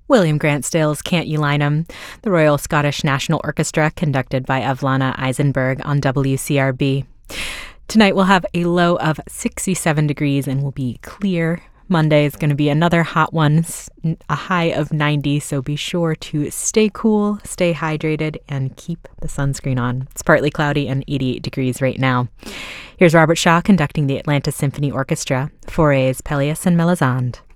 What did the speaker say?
William Grant Stills' Can't You Line 'Em, the Royal Scottish National Orchestra conducted by Evlana Eisenberg on WCRB. Tonight we'll have a low of 67 degrees and will be clear. Monday is going to be another hot one, a high of 90, so be sure to stay cool, stay hydrated, and keep the sunscreen on. It's partly cloudy and 88 degrees right now. Here's Robert Shaw conducting the Atlanta Symphony Orchestra, Fauré's Pelléas and Melisande.